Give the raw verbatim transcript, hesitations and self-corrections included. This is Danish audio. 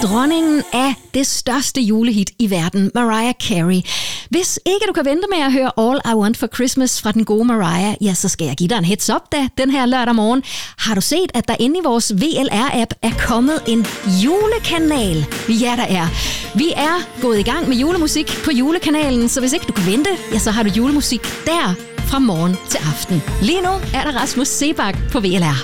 dronningen af det største julehit i verden, Mariah Carey. Hvis ikke du kan vente med at høre All I Want for Christmas fra den gode Mariah, ja, så skal jeg give dig en heads up da, den her lørdag morgen. Har du set, at der inde i vores V L R-app er kommet en julekanal? Ja, der er. Vi er gået i gang med julemusik på julekanalen, så hvis ikke du kan vente, ja, så har du julemusik der fra morgen til aften. Lige nu er der Rasmus Seebach på V L R.